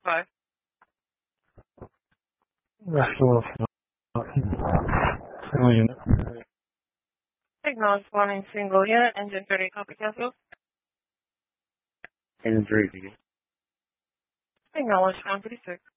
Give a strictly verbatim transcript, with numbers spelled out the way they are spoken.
five. Russell, single unit. Acknowledge flying single unit, engine thirty, copy cancel. Engine three, Acknowledge one thirty-six.